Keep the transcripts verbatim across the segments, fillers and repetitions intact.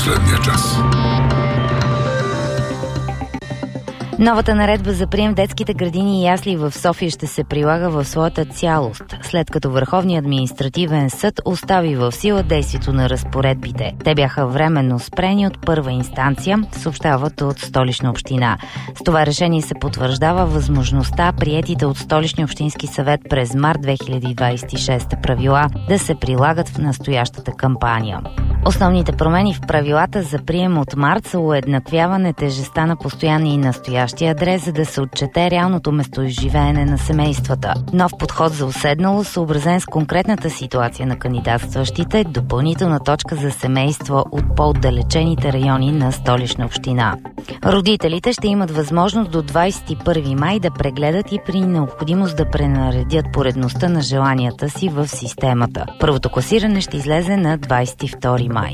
последния час. Новата наредба за прием в детските градини и ясли в София ще се прилага в своята цялост, след като Върховният административен съд остави в сила действието на разпоредбите. Те бяха временно спрени от първа инстанция, съобщават от Столична община. С това решение се потвърждава възможността приетите от Столичния общински съвет през март две хиляди двадесет и шеста правила да се прилагат в настоящата кампания. Основните промени в правилата за прием от март са уеднаквяване тежестта на постоянния и настоящия адрес, за да се отчете реалното местоизживеене на семействата. Нов подход за уседналост, съобразен с конкретната ситуация на кандидатстващите, допълнителна точка за семейства от по-отдалечените райони на Столична община. Родителите ще имат възможност до двадесет и първи май да прегледат и при необходимост да пренаредят поредността на желанията си в системата. Първото класиране ще излезе на двадесет и втори май.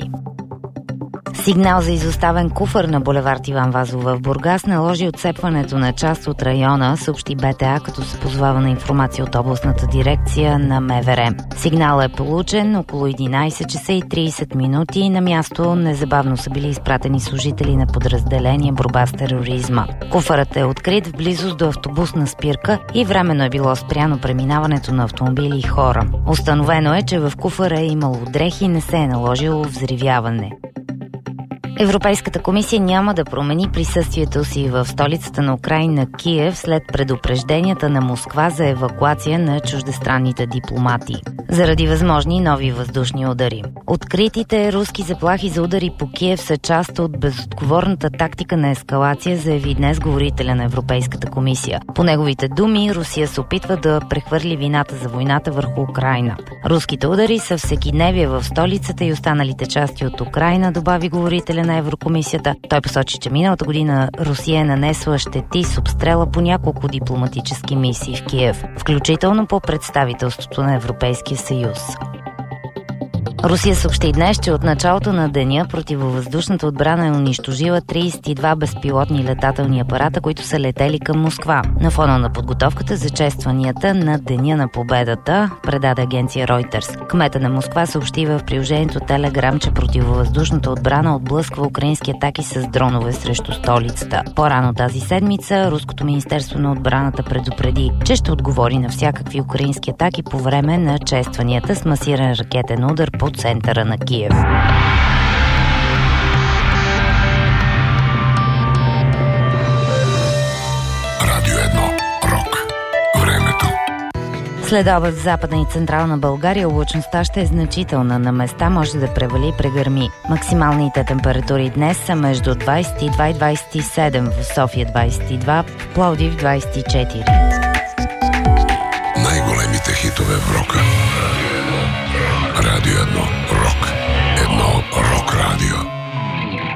Сигнал за изоставен куфър на булевард Иван Вазов в Бургас наложи отцепването на част от района, съобщи БТА, като се позовава на информация от областната дирекция на МВР. Сигналът е получен около единадесет часа и тридесет минути и на място незабавно са били изпратени служители на подразделение борба с тероризма. Куфърът е открит в близост до автобусна спирка и временно е било спряно преминаването на автомобили и хора. Установено е, че в куфъра е имало дрехи и не се е наложило взривяване. Европейската комисия няма да промени присъствието си в столицата на Украйна Киев след предупрежденията на Москва за евакуация на чуждестранните дипломати заради възможни нови въздушни удари. Откритите руски заплахи за удари по Киев са част от безотговорната тактика на ескалация, заяви днес говорителя на Европейската комисия. По неговите думи, Русия се опитва да прехвърли вината за войната върху Украйна. Руските удари са всекидневие в столицата и останалите части от Украйна, добави говорителя на Еврокомисията. Той посочи, че миналата година Русия е нанесла щети с обстрела по няколко дипломатически мисии в Киев, включително по представителството на Европейския съюз. Русия съобщи днес, че от началото на деня противовъздушната отбрана е унищожила тридесет и два безпилотни летателни апарата, които са летели към Москва. На фона на подготовката за честванията на Деня на победата, предаде агенция Reuters. Кмета на Москва съобщи в приложението Telegram, че противовъздушната отбрана отблъсква украински атаки с дронове срещу столицата. По-рано тази седмица Руското министерство на отбраната предупреди, че ще отговори на всякакви украински атаки по време на честванията с масиран ракетен удар по центъра на Киев. Радио едно. Рок. Времето. След обед в Западна и Централна България облачността ще е значителна. На места може да превали и прегърми. Максималните температури днес са между двадесет и два и двадесет и седем, в София двадесет и два, в Пловдив двадесет и четири. Най-големите хитове в рока.